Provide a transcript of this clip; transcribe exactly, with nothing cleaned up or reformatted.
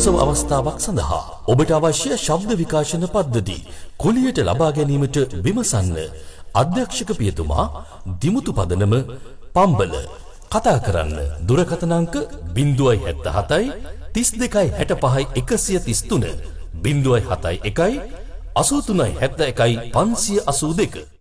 උත්සව අවස්ථාවක් සඳහා ඔබට අවශ්‍ය ශබ්ද විකාශන පද්ධති කුලියට ලබා ගැනීමට විමසන්න. අධ්‍යක්ෂක පියතුමා දිමුතු පදනම පම්බල. කතා කරන්න දුරකථන අංක ज़ीरो सात सात तीस දෙකයි හැට පහයි එකසිය තිස් තුන ज़ीरो सात एक एक अस्सी तीन सात एक पाँच अस्सी दो